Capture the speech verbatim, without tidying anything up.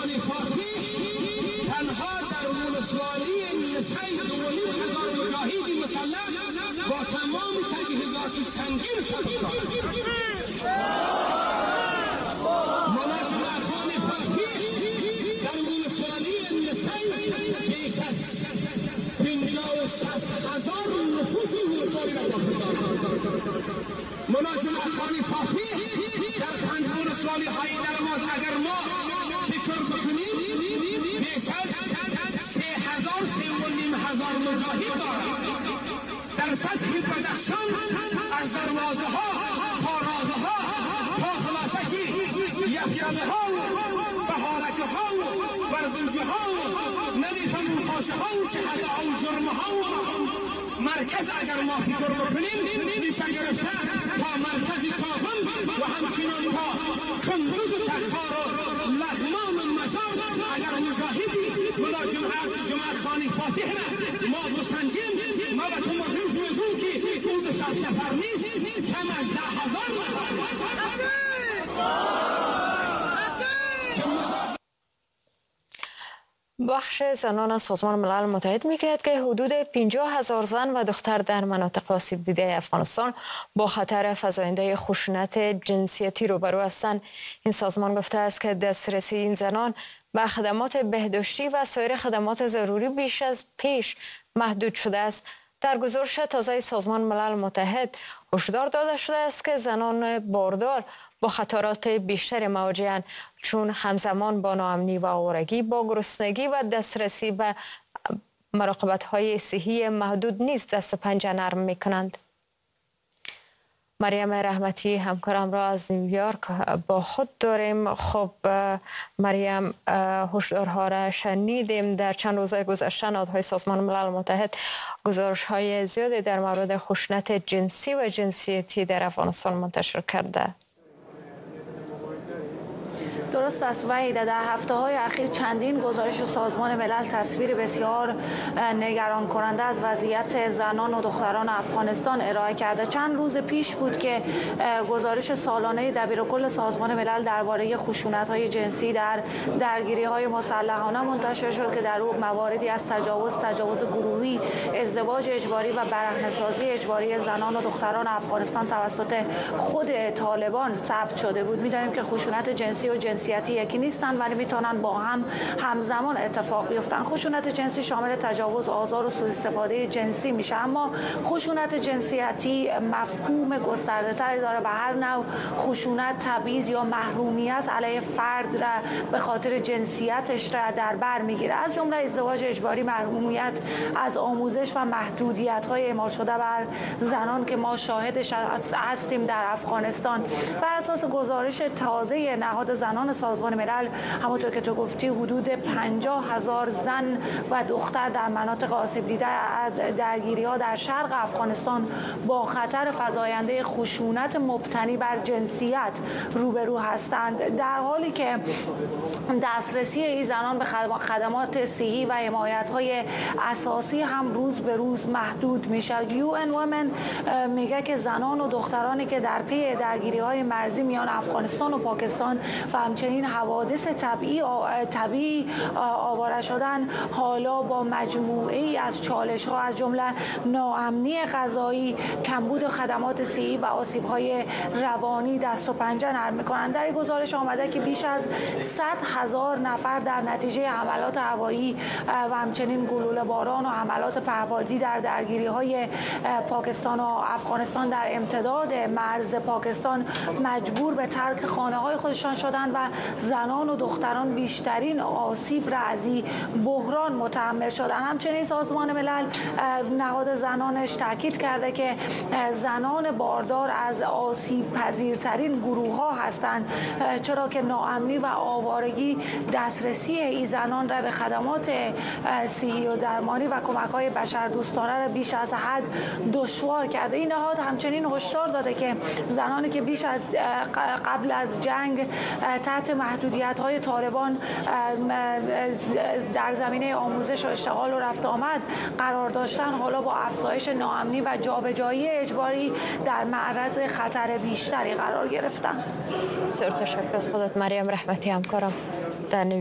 خان فاتی تنها در ولسوالی نسای دو و نیم هزار مجاهدی مسلح با تمام تجهیزات سنگین ثبت دارد. مناجم خان فاتی در ولسوالی نسای بیش از پنجاه و شصت هزار نفوس ولسوالی را داخل دارد. مناجم خان فاتی در پنج ولسوالی های درماز اگر ما فکر بکنیم بیش از سه هزار سه و نیم هزار مجاهد دارد. در سطح بدخشان از دروازه ها پاراغه ها تا خلاصکی یفیانه ها بهارکه ها بردوجه ها نمیفهم خاشه ها شهده ها و جرمه ها مرکز اگر ما فکر بکنیم میشه گرفته تا مرکز کابل و همچنان تا کندوز و تخار و لغمان و مزار اگر مجاهدی ملا جمعه خانی فاتح ما بسنجیم ما به تو مدروز میگون که او دو صد نفر نیست کم از ده هزار نفر. بخش زنان سازمان ملل متحد میگوید که حدود پنجاه هزار زن و دختر در مناطق آسیب دیده افغانستان با خطر فزاینده خشونت جنسیتی روبرو هستند. این سازمان گفته است که دسترسی این زنان به خدمات بهداشتی و سایر خدمات ضروری بیش از پیش محدود شده است. در گزارش تازه سازمان ملل متحد هشدار داده شده است که زنان باردار با خطرات بیشتر مواجه‌اند، چون همزمان با ناامنی و آوارگی، با گرسنگی و دسترسی به مراقبت‌های صحی محدود نیز دست و پنجه نرم می‌کنند. مریم رحمتی همکارم را از نیویورک با خود داریم. خب مریم، هشدارها را شنیدیم. در چند روزهای گذشته نهادهای سازمان ملل متحد گزارش‌های زیادی در مورد خشونت جنسی و جنسیتی در افغانستان منتشر کرده. درست است وحیده، در هفته های اخیر چندین گزارش سازمان ملل تصویر بسیار نگران کننده از وضعیت زنان و دختران افغانستان ارائه کرده. چند روز پیش بود که گزارش سالانه دبیرکل سازمان ملل درباره خشونت های جنسی در درگیری های مسلحانه منتشر شد که در او مواردی از تجاوز، تجاوز گروهی، ازدواج اجباری و برهنه‌سازی اجباری زنان و دختران افغانستان توسط خود طالبان ثبت شده بود. می‌دانیم که خشونت جنسی و جنسیتی یکی نیستند ولی میتونن با هم همزمان اتفاق بیفتن. خشونت جنسی شامل تجاوز، آزار و سوء استفاده جنسی میشه، اما خشونت جنسیتی مفهوم گسترده تری داره. به هر نوع خشونت، تبعیض یا محرومیت علیه فرد را به خاطر جنسیتش را در بر میگیره، از جمله ازدواج اجباری، محرومیت از آموزش و محدودیت های اعمال شده بر زنان که ما شاهدش هستیم در افغانستان. بر اساس گزارش تازه نهاد زنان سازمان ملل، همونطور که تو گفتی، حدود پنجاه هزار زن و دختر در مناطق آسیب دیده از درگیری ها در شرق افغانستان با خطر فزاینده خشونت مبتنی بر جنسیت روبرو هستند، در حالی که دسترسی این زنان به خدمات صحی و حمایت های اساسی هم روز به روز محدود میشه. یو ان وومن میگه که زنان و دخترانی که در پی درگیری های مرزی میان افغانستان و پاکستان و همچنین حوادث طبیعی طبیعی آواره شدن، حالا با مجموعه ای از چالش ها از جمله ناامنی غذایی، کمبود خدمات صحی و آسیب های روانی دست و پنجه نرم میکنند. در گزارش آمده که بیش از صد هزار نفر در نتیجه حملات هوایی و همچنین گلوله باران و حملات پهپادی در درگیری های پاکستان و افغانستان در امتداد مرز پاکستان مجبور به ترک خانه های خودشان شدند و زنان و دختران بیشترین آسیب را از این بحران متحمل شدند. همچنین سازمان ملل نهاد زنانش تاکید کرده که زنان باردار از آسیب پذیرترین گروه ها هستند، چرا که ناامنی و آوارگی دسترسی این زنان را به خدمات صحی و درمانی و کمک های بشردوستانه را بیش از حد دشوار کرده. این نهاد همچنین هشدار داده که زنانی که بیش از قبل از جنگ تحت محدودیت های طالبان در زمینه آموزش و اشتغال و رفت آمد قرار داشتن، حالا با افزایش ناامنی و جابجایی اجباری در معرض خطر بیشتری قرار گرفتن. بسیار تشکر از خودت مریم رحمتی همکارم در